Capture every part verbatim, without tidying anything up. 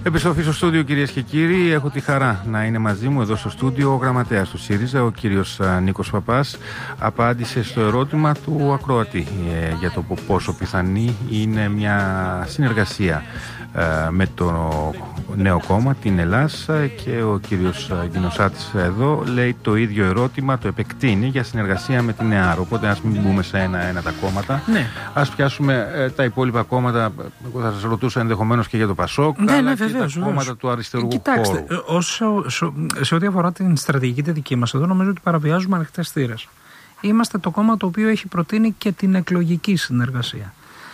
Επιστροφή στο στούντιο, κυρίες και κύριοι. Έχω τη χαρά να είναι μαζί μου εδώ στο στούντιο ο γραμματέας του ΣΥΡΙΖΑ, ο κύριος Νίκος Παπάς. Απάντησε στο ερώτημα του ακροατή ε, για το πόσο πιθανή είναι μια συνεργασία ε, με το νέο κόμμα, την Ελλάς, και ο κύριος Γκινοσάτης εδώ λέει το ίδιο ερώτημα, το επεκτείνει για συνεργασία με την ΕΑΡ. Οπότε ας μην μπούμε σε ένα-ένα τα κόμματα. Ναι. Ας πιάσουμε ε, τα υπόλοιπα κόμματα. Εγώ θα σας ρωτούσα ενδεχομένως και για το ΠΑΣΟΚ, ναι, αλλά ναι, και βεβαίως, τα κόμματα βεβαίως. Του αριστερού Κοιτάξτε, χώρου. Όσο, σε ό,τι αφορά την στρατηγική τη δική μας, εδώ νομίζω ότι παραβιάζουμε ανοιχτές θύρες. Είμαστε το κόμμα το οποίο έχει προτείνει και την εκλογική συνεργασία.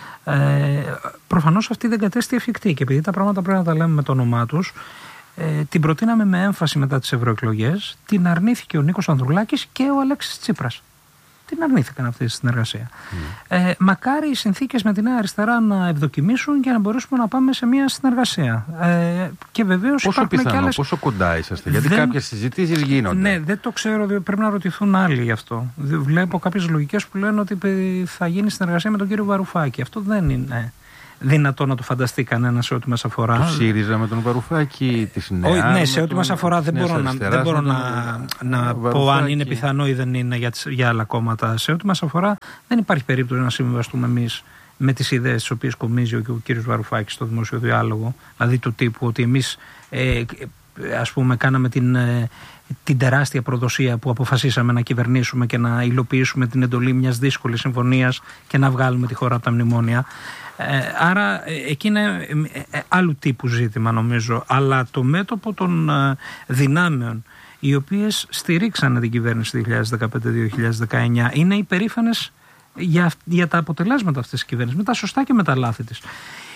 Ε, προφανώς αυτή δεν κατέστη εφικτή και επειδή τα πράγματα πρέπει να τα λέμε με το όνομά τους, ε, την προτείναμε με έμφαση μετά τις ευρωεκλογές, την αρνήθηκε ο Νίκος Ανδρουλάκης και ο Αλέξης Τσίπρας. Την αρνήθηκαν αυτή τη συνεργασία. Mm. Ε, μακάρι οι συνθήκες με τη Νέα Αριστερά να ευδοκιμήσουν και να μπορέσουμε να πάμε σε μια συνεργασία. Ε, και βεβαίως πόσο πιθανό, και άλλες... πόσο κοντά είσαστε, γιατί δεν... κάποιες συζητήσεις γίνονται. Ναι, δεν το ξέρω, πρέπει να ρωτηθούν άλλοι γι' αυτό. Βλέπω κάποιες λογικές που λένε ότι θα γίνει συνεργασία με τον κύριο Βαρουφάκη. Αυτό δεν είναι δυνατό να το φανταστεί κανένα σε ό,τι μας αφορά. Το ΣΥΡΙΖΑ με τον Βαρουφάκη, της ΝΕΑ. Ναι, σε ό,τι μας αφορά δεν μπορώ να, δεν μπορώ να, να πω αν είναι πιθανό ή δεν είναι για, για άλλα κόμματα. Σε ό,τι μας αφορά δεν υπάρχει περίπτωση να συμβιβαστούμε εμείς με τις ιδέες τις οποίες κομίζει ο, ο κύριος Βαρουφάκης στο δημόσιο διάλογο. Δηλαδή του τύπου ότι εμείς ε, ας πούμε κάναμε την... Ε, την τεράστια προδοσία που αποφασίσαμε να κυβερνήσουμε και να υλοποιήσουμε την εντολή μιας δύσκολης συμφωνίας και να βγάλουμε τη χώρα από τα μνημόνια. Ε, άρα ε, εκεί είναι ε, άλλου τύπου ζήτημα νομίζω. Αλλά το μέτωπο των ε, δυνάμεων οι οποίες στηρίξανε την κυβέρνηση δύο χιλιάδες δεκαπέντε με δύο χιλιάδες δεκαεννιά είναι υπερήφανες για, για τα αποτελέσματα αυτής της κυβέρνησης, με τα σωστά και με τα λάθη της.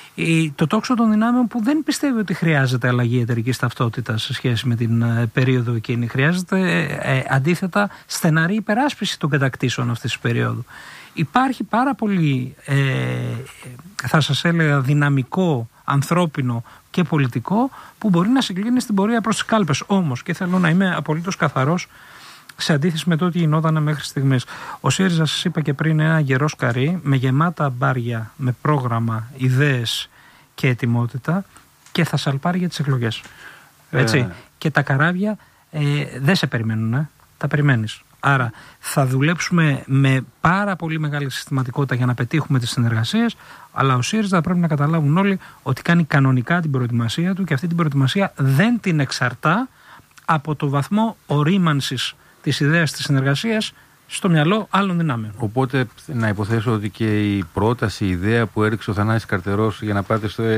Το τόξο των δυνάμεων που δεν πιστεύει ότι χρειάζεται αλλαγή εταιρικής ταυτότητας σε σχέση με την ε, περίοδο εκείνη. Χρειάζεται ε, ε, αντίθετα στεναρή υπεράσπιση των κατακτήσεων αυτής της περίοδου. Υπάρχει πάρα πολύ, ε, θα σας έλεγα, δυναμικό, ανθρώπινο και πολιτικό που μπορεί να συγκλίνει στην πορεία προς τις κάλπες. Όμως, και θέλω να είμαι απολύτως καθαρός, σε αντίθεση με το τι γινόταν μέχρι στιγμής. Ο ΣΥΡΙΖΑ, σας είπα και πριν, είναι ένα γερό σκαρί με γεμάτα μπάρια, με πρόγραμμα, ιδέες και ετοιμότητα και θα σαλπάρει για τις εκλογές. Έτσι. Ε. Και τα καράβια ε, δεν σε περιμένουν, ε. τα περιμένεις. Άρα θα δουλέψουμε με πάρα πολύ μεγάλη συστηματικότητα για να πετύχουμε τις συνεργασίες, αλλά ο ΣΥΡΙΖΑ πρέπει να καταλάβουν όλοι ότι κάνει κανονικά την προετοιμασία του και αυτή την προετοιμασία δεν την εξαρτά από το βαθμό ορίμανσης της ιδέας της συνεργασίας στο μυαλό άλλων δυνάμεων. Οπότε να υποθέσω ότι και η πρόταση, η ιδέα που έριξε ο Θανάσης Καρτερός για να πάτε στο...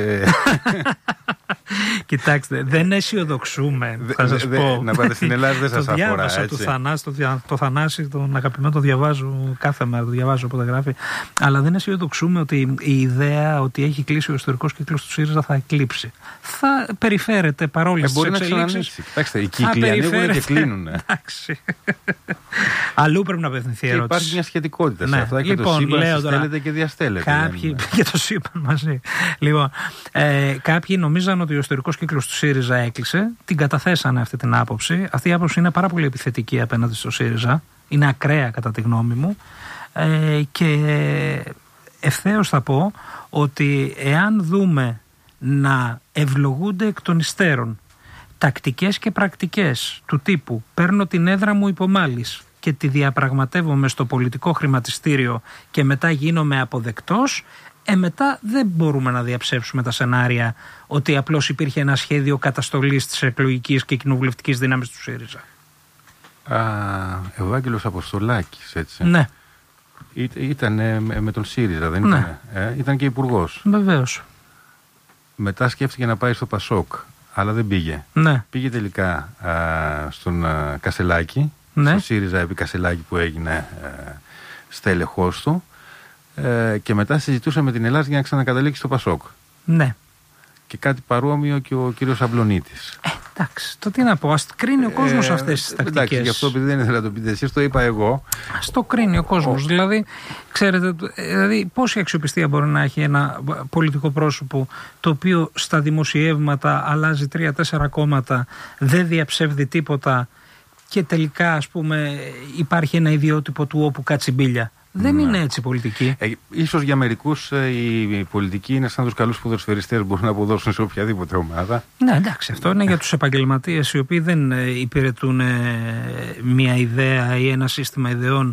Κοιτάξτε, δεν αισιοδοξούμε, θα σας δε, πω. Να πάτε στην Ελλάδα δεν σας το αφορά, έτσι. Το, Θανάση, το, το Θανάση, τον αγαπημένο, το διαβάζω κάθε μέρα, το διαβάζω από τα γράφει. Αλλά δεν αισιοδοξούμε ότι η ιδέα ότι έχει κλείσει ο ιστορικός κύκλος του ΣΥΡΙΖΑ θα εκλείψει. Θα περιφέρεται παρόλες τις εξελίξεις. Κοιτάξτε, οι κύκλοι ανοίγουν και κλείνουν. Εντάξει. Αλλού πρέπει να απευθυνθεί η ερώτηση. Υπάρχει μια σχετικότητα σε αυτά και το σύμπαν στέλνεται και διαστέλλεται. Κάποιοι και το σύμπαν μαζί. Λοιπόν, κάποιοι νομίζαν ότι ο ιστορικός κύκλος του ΣΥΡΙΖΑ έκλεισε, την καταθέσανε αυτή την άποψη. Αυτή η άποψη είναι πάρα πολύ επιθετική απέναντι στο ΣΥΡΙΖΑ. Είναι ακραία κατά τη γνώμη μου. Ε, και ευθέως θα πω ότι εάν δούμε να ευλογούνται εκ των υστέρων τακτικές και πρακτικές του τύπου παίρνω την έδρα μου υπομάλης και τη διαπραγματεύομαι στο πολιτικό χρηματιστήριο και μετά γίνομαι αποδεκτός, ε, μετά δεν μπορούμε να διαψεύσουμε τα σενάρια ότι απλώς υπήρχε ένα σχέδιο καταστολής της εκλογικής και κοινοβουλευτικής δύναμης του ΣΥΡΙΖΑ. Α, Ευάγγελος Αποστολάκης, έτσι. Ναι. Ή, ήταν με, με τον ΣΥΡΙΖΑ, δεν ήταν. Ναι. Ε, ήταν και υπουργός. Βεβαίως. Μετά σκέφτηκε να πάει στο ΠΑΣΟΚ, αλλά δεν πήγε. Ναι. Πήγε τελικά α, στον α, Κασελάκη, ναι. στο ΣΥΡΙΖΑ επί Κασελάκη που έγινε α, στέλεχος του. Ε, και μετά συζητούσε με την Ελλάδα για να ξανακαταλήξει στο ΠΑΣΟΚ. Ναι. Και κάτι παρόμοιο και ο κύριος Αμπλονίτης. Ε, εντάξει, το τι να πω, ας κρίνει ο κόσμος ε, αυτές τις τακτικές. Εντάξει, γι' αυτό επειδή δεν ήθελα να το πείτε εσείς, το είπα εγώ. Ας το κρίνει ο κόσμος. Oh. Δηλαδή, ξέρετε, δηλαδή, πόση αξιοπιστία μπορεί να έχει ένα πολιτικό πρόσωπο το οποίο στα δημοσιεύματα αλλάζει τρία-τέσσερα κόμματα, δεν διαψεύδει τίποτα και τελικά, ας πούμε, υπάρχει ένα ιδιότυπο του όπου Κατσιμπίλια. Δεν ναι. είναι έτσι η πολιτική. Ε, ίσως για μερικούς ε, η πολιτική είναι σαν τους καλούς ποδοσφαιριστές, μπορούν να αποδώσουν σε οποιαδήποτε ομάδα. Ναι, εντάξει, αυτό είναι για τους επαγγελματίες οι οποίοι δεν ε, υπηρετούν ε, μια ιδέα ή ένα σύστημα ιδεών.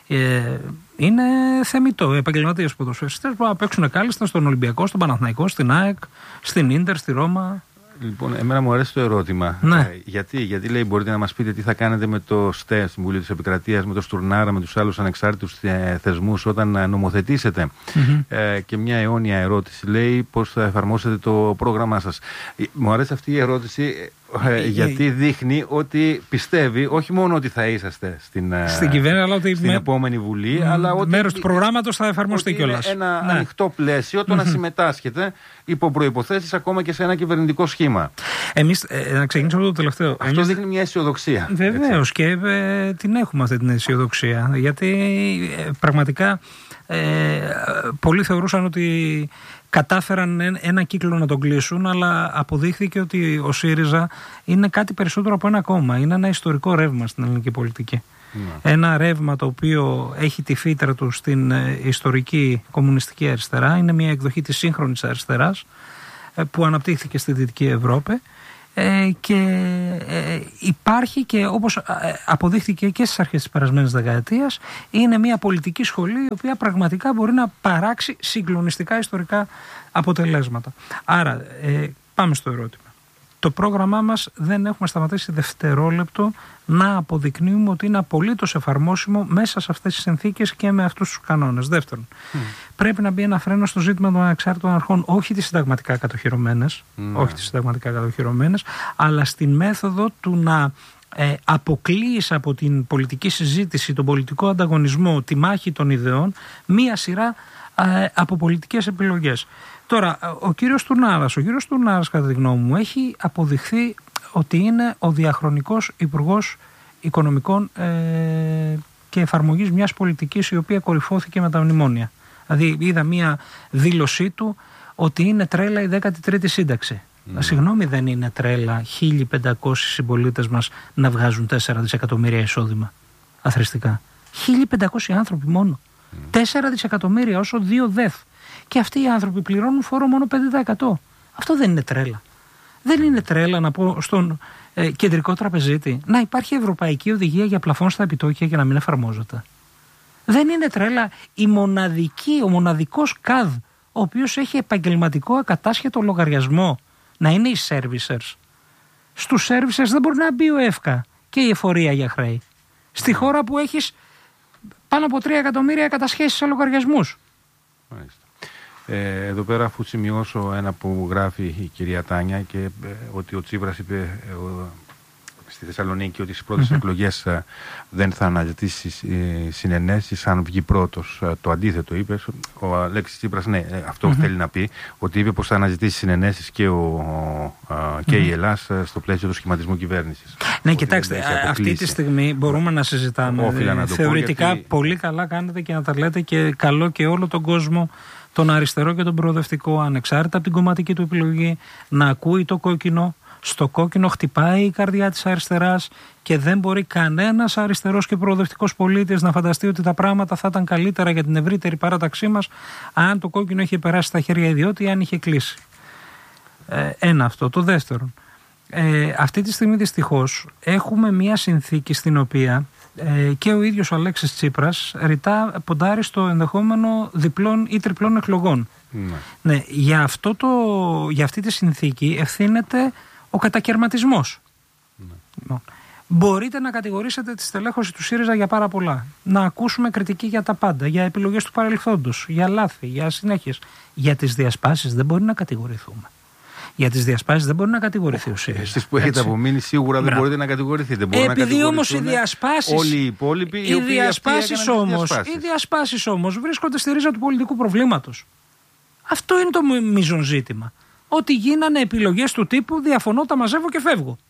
Ε, είναι θεμιτό. Οι επαγγελματίες ποδοσφαιριστές μπορούν να παίξουν κάλλιστα στον Ολυμπιακό, στον Παναθηναϊκό, στην ΑΕΚ, στην Ίντερ, στη Ρώμα. Λοιπόν, εμένα μου αρέσει το ερώτημα. Ναι. Ε, γιατί, γιατί λέει, μπορείτε να μας πείτε τι θα κάνετε με το ΣΤΕ, Συμβούλιο της Επικρατείας, με το Στουρνάρα, με τους άλλους ανεξάρτητους ε, θεσμούς όταν νομοθετήσετε. Mm-hmm. Ε, και μια αιώνια ερώτηση λέει πώς θα εφαρμόσετε το πρόγραμμά σας. Ε, μου αρέσει αυτή η ερώτηση ε, γιατί δείχνει ότι πιστεύει όχι μόνο ότι θα είσαστε στην, στην κυβέρνηση, αλλά ότι στην με... επόμενη Βουλή, mm, αλλά ότι μέρος του προγράμματος θα εφαρμοστεί κιόλας. Είναι ένα ναι. ανοιχτό πλαίσιο το mm-hmm. να συμμετάσχετε υπό προϋποθέσεις ακόμα και σε ένα κυβερνητικό σχήμα. Εμείς, ε, να ξεκινήσω από το τελευταίο. Αυτό Εμείς... δείχνει μια αισιοδοξία. Βεβαίως και ε, την έχουμε αυτή την αισιοδοξία. Γιατί ε, πραγματικά ε, πολλοί θεωρούσαν ότι κατάφεραν ένα κύκλο να τον κλείσουν, αλλά αποδείχθηκε ότι ο ΣΥΡΙΖΑ είναι κάτι περισσότερο από ένα κόμμα. Είναι ένα ιστορικό ρεύμα στην ελληνική πολιτική. Ναι. Ένα ρεύμα το οποίο έχει τη φύτρα του στην ιστορική κομμουνιστική αριστερά. Είναι μια εκδοχή της σύγχρονης αριστεράς που αναπτύχθηκε στη Δυτική Ευρώπη ε, και ε, υπάρχει και όπως αποδείχθηκε και στις αρχές της περασμένης δεκαετίας, είναι μια πολιτική σχολή η οποία πραγματικά μπορεί να παράξει συγκλονιστικά ιστορικά αποτελέσματα. Άρα ε, πάμε στο ερώτημα. Το πρόγραμμά μας δεν έχουμε σταματήσει δευτερόλεπτο να αποδεικνύουμε ότι είναι απολύτως εφαρμόσιμο μέσα σε αυτές τις συνθήκες και με αυτούς τους κανόνες. Δεύτερον, mm. πρέπει να μπει ένα φρένο στο ζήτημα των ανεξάρτητων αρχών, όχι τις συνταγματικά κατοχυρωμένες, mm. όχι τις συνταγματικά κατοχυρωμένες, αλλά στην μέθοδο του να ε, αποκλείεις από την πολιτική συζήτηση, τον πολιτικό ανταγωνισμό, τη μάχη των ιδεών, μία σειρά ε, από πολιτικές επιλογές. Τώρα, ο κύριος Στουρνάρας, ο κύριος Στουρνάρας κατά τη γνώμη μου έχει αποδειχθεί ότι είναι ο διαχρονικός υπουργός οικονομικών ε, και εφαρμογής μιας πολιτικής η οποία κορυφώθηκε με τα μνημόνια. Δηλαδή είδα μια δήλωσή του ότι είναι τρέλα η δέκατη τρίτη σύνταξη. Mm. Συγγνώμη, δεν είναι τρέλα χίλιοι πεντακόσιοι συμπολίτες μας να βγάζουν τέσσερα δισεκατομμύρια εισόδημα αθρηστικά. χίλιοι πεντακόσιοι άνθρωποι μόνο. Mm. τέσσερα δισεκατομμύρια όσο δύο ΔΕΘ. Και αυτοί οι άνθρωποι πληρώνουν φόρο μόνο πέντε τοις εκατό. Αυτό δεν είναι τρέλα. Δεν είναι τρέλα να πω στον ε, κεντρικό τραπεζίτη να υπάρχει ευρωπαϊκή οδηγία για πλαφόν στα επιτόκια και να μην εφαρμόζεται. Δεν είναι τρέλα η μοναδική, ο μοναδικός ΚΑΔ, ο οποίος έχει επαγγελματικό ακατάσχετο λογαριασμό, να είναι οι servicers. Στους servicers δεν μπορεί να μπει ο ΕΦΚΑ και η εφορία για χρέη. Στη χώρα που έχεις πάνω από τρία εκατομμύρια κατασχέσεις σε λογαριασμούς. Μάλιστα. Ε, εδώ πέρα, αφού σημειώσω ένα που γράφει η κυρία Τάνια και ε, ότι ο Τσίπρας είπε ε, ο, στη Θεσσαλονίκη ότι στις πρώτες mm-hmm. εκλογές ε, δεν θα αναζητήσει ε, συνενέσεις αν βγει πρώτος. Ε, το αντίθετο είπε. Ο Αλέξης Τσίπρας, ναι, ε, αυτό mm-hmm. θέλει να πει, ότι είπε πως θα αναζητήσει συνενέσεις και, ο, ε, και mm-hmm. η Ελλάς ε, στο πλαίσιο του σχηματισμού κυβέρνησης. Ναι, κοιτάξτε, αυτή τη στιγμή μπορούμε να συζητάμε. Να θεωρητικά γιατί... πολύ καλά κάνετε και να τα λέτε και καλό και όλο τον κόσμο, τον αριστερό και τον προοδευτικό, ανεξάρτητα από την κομματική του επιλογή, να ακούει το κόκκινο. Στο κόκκινο χτυπάει η καρδιά της αριστεράς και δεν μπορεί κανένας αριστερός και προοδευτικός πολίτης να φανταστεί ότι τα πράγματα θα ήταν καλύτερα για την ευρύτερη παράταξή μας αν το κόκκινο είχε περάσει στα χέρια ιδιώτη ή αν είχε κλείσει. Ε, ένα αυτό. Το δεύτερο. Ε, αυτή τη στιγμή δυστυχώς έχουμε μια συνθήκη στην οποία ε, και ο ίδιος ο Αλέξης Τσίπρας ρητά ποντάρει στο ενδεχόμενο διπλών ή τριπλών εκλογών. Ναι. Ναι, για, αυτό το, για αυτή τη συνθήκη ευθύνεται ο κατακαιρματισμός. Ναι. Μπορείτε να κατηγορήσετε τη στελέχωση του ΣΥΡΙΖΑ για πάρα πολλά. Να ακούσουμε κριτική για τα πάντα, για επιλογές του παρελθόντος, για λάθη, για συνέχειες. Για τις διασπάσεις δεν μπορεί να κατηγορηθούμε. Για τις διασπάσεις δεν μπορεί να κατηγορηθεί ο ΣΥΡΙΖΑ. Εσείς που έχετε απομείνει σίγουρα δεν μπορείτε να κατηγορηθείτε. Επειδή όμως οι διασπάσεις, όλοι οι υπόλοιποι, οι οι διασπάσεις όμως, οι διασπάσεις όμως βρίσκονται στη ρίζα του πολιτικού προβλήματος. Αυτό είναι το μείζον ζήτημα. Ότι γίνανε επιλογές του τύπου διαφωνώ, τα μαζεύω και φεύγω.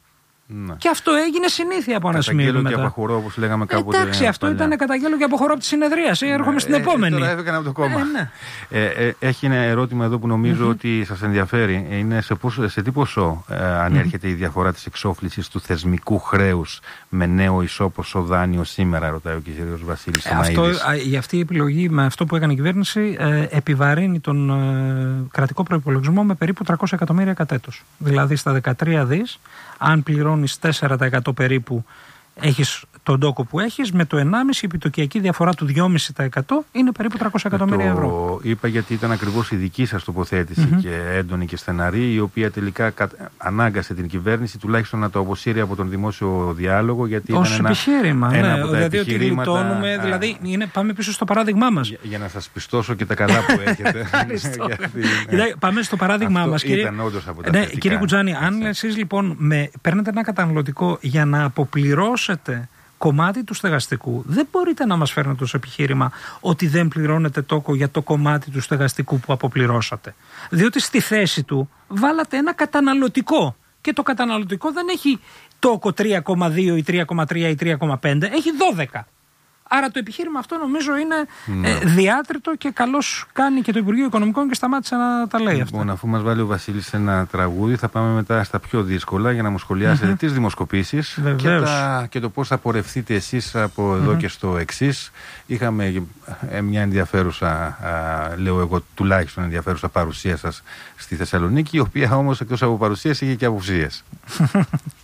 Ναι. Και αυτό έγινε συνήθεια από ένα σημείο μετά. Καταγγέλλω και αποχωρώ, όπως λέγαμε κάποτε. Εντάξει, αυτό παλιά. Ήταν καταγγέλλω και αποχωρώ από τη συνεδρίαση. Έρχομαι στην ε, επόμενη. Τώρα έφυγαν από το κόμμα. Ε, ναι. ε, ε, έχει ένα ερώτημα εδώ που νομίζω mm-hmm. ότι σας ενδιαφέρει. Είναι σε, πόσο, σε τι ποσό ε, ανέρχεται mm-hmm. η διαφορά της εξόφλησης του θεσμικού χρέους με νέο ισόποσο δάνειο σήμερα, ρωτάει ο κ. Βασίλης ε, αυτό, η αυτή η επιλογή με αυτό που έκανε η κυβέρνηση ε, επιβαρύνει τον ε, κρατικό προϋπολογισμό με περίπου τριακόσια εκατομμύρια κατ' έτος. Δηλαδή στα δεκατρία δις, αν πληρώνεις τέσσερα τοις εκατό περίπου, έχεις τον τόκο που έχεις, με το ενάμιση τοις εκατό η επιτοκιακή διαφορά του δυόμιση τοις εκατό είναι περίπου τριακόσια εκατομμύρια ευρώ. Το είπα γιατί ήταν ακριβώς η δική σας τοποθέτηση mm-hmm. και έντονη και στεναρή, η οποία τελικά ανάγκασε την κυβέρνηση τουλάχιστον να το αποσύρει από τον δημόσιο διάλογο. Γιατί ως ήταν επιχείρημα, ένα, ναι, ένα από τα δηλαδή επιχειρήματα. Ότι γλιτώνουμε, δηλαδή είναι, πάμε πίσω στο παράδειγμά μας. Για, για να σας πιστώσω και τα καλά που έχετε. γιατί, πάμε στο παράδειγμά μας. Ήταν όντως από τα ναι, κύριε Κουτζάνη, αν εσείς λοιπόν με, παίρνετε ένα καταναλωτικό για να αποπληρώσετε κομμάτι του στεγαστικού, δεν μπορείτε να μας φέρνετε ως επιχείρημα ότι δεν πληρώνετε τόκο για το κομμάτι του στεγαστικού που αποπληρώσατε. Διότι στη θέση του βάλατε ένα καταναλωτικό και το καταναλωτικό δεν έχει τόκο τρία κόμμα δύο ή τρία κόμμα τρία ή τρία κόμμα πέντε, έχει δώδεκα. Άρα το επιχείρημα αυτό νομίζω είναι ναι. ε, διάτριτο και καλώς κάνει και το Υπουργείο Οικονομικών και σταμάτησε να τα λέει αυτά. Λοιπόν, αφού μας βάλει ο Βασίλης ένα τραγούδι, θα πάμε μετά στα πιο δύσκολα για να μου σχολιάσετε mm-hmm. τις δημοσκοπήσεις και, τα, και το πώς θα πορευτείτε εσείς από εδώ mm-hmm. και στο εξής. Είχαμε μια ενδιαφέρουσα, α, λέω εγώ τουλάχιστον ενδιαφέρουσα παρουσία σας στη Θεσσαλονίκη, η οποία όμως εκτός από παρουσίες είχε και απουσίες.